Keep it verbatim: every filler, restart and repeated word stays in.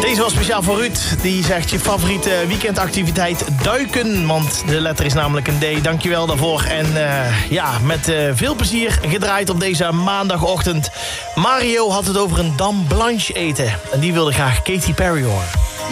Deze was speciaal voor Ruud. Die zegt je favoriete weekendactiviteit duiken. Want de letter is namelijk een D. Dankjewel daarvoor. En uh, ja, met uh, veel plezier gedraaid op deze maandagochtend. Mario had het over een dame blanche eten. En die wilde graag Katy Perry horen.